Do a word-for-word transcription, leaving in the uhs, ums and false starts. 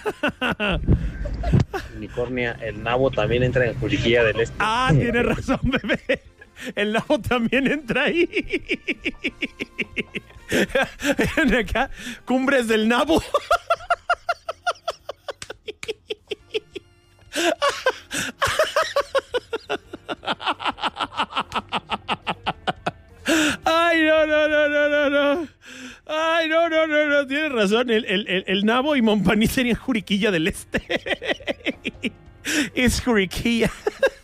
Unicornia, el nabo también entra en Juriquilla del Este. Ah, tienes razón, bebé. El nabo también entra ahí. En acá, Cumbres del Nabo. Ay, no, no, no, no, no, no. Ay, no, no, no, no. Tienes razón. El, el, el, el nabo y Montpaní serían Juriquilla del Este. Es Juriquilla.